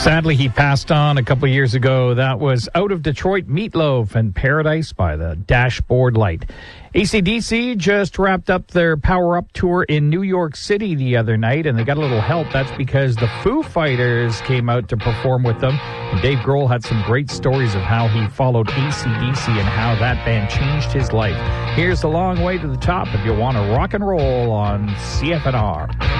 Sadly, he passed on a couple years ago. That was Out of Detroit, Meatloaf and Paradise by the Dashboard Light. AC/DC just wrapped up their Power Up tour in New York City the other night, and they got a little help. That's because the Foo Fighters came out to perform with them. And Dave Grohl had some great stories of how he followed AC/DC and how that band changed his life. Here's The Long Way to the Top if you want to rock and roll on CFNR.